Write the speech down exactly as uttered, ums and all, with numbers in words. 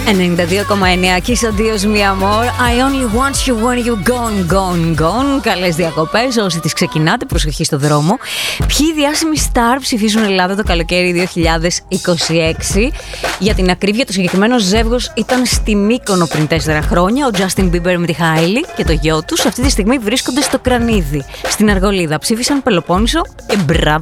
ενενήντα δύο κόμμα εννέα Kiss Adios mi amor. I only want you when you gone, gone, gone. Καλές διακοπές όσοι τις ξεκινάτε, προσοχή στο δρόμο. Ποιοι διάσημοι star ψηφίζουν Ελλάδα το καλοκαίρι δύο χιλιάδες είκοσι έξι? Για την ακρίβεια, το συγκεκριμένο ζεύγος ήταν στη Μύκονο πριν τέσσερα χρόνια. Ο Justin Bieber με τη Hailey και το γιο τους αυτή τη στιγμή βρίσκονται στο Κρανίδι, στην Αργολίδα. Ψήφισαν Πελοπόννησο και μπράβο